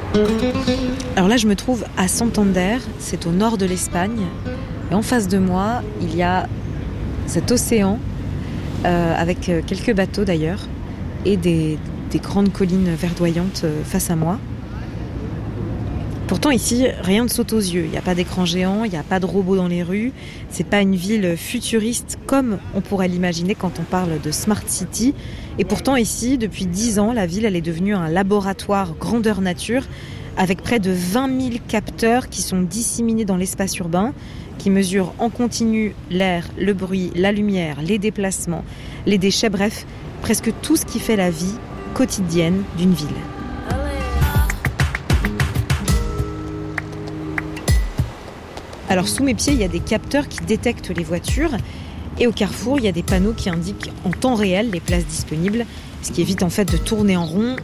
Alors là, je me trouve à Santander, c'est au nord de l'Espagne. Et en face de moi, il y a cet océan, avec quelques bateaux d'ailleurs, et des grandes collines verdoyantes face à moi. Pourtant ici, rien ne saute aux yeux. Il n'y a pas d'écran géant, il n'y a pas de robots dans les rues. C'est pas une ville futuriste comme on pourrait l'imaginer quand on parle de Smart City. Et pourtant ici, depuis 10 ans, la ville elle est devenue un laboratoire grandeur nature avec près de 20 000 capteurs qui sont disséminés dans l'espace urbain, qui mesurent en continu l'air, le bruit, la lumière, les déplacements, les déchets, bref, presque tout ce qui fait la vie quotidienne d'une ville. Alors sous mes pieds, il y a des capteurs qui détectent les voitures et au carrefour, il y a des panneaux qui indiquent en temps réel les places disponibles, ce qui évite en fait de tourner en rond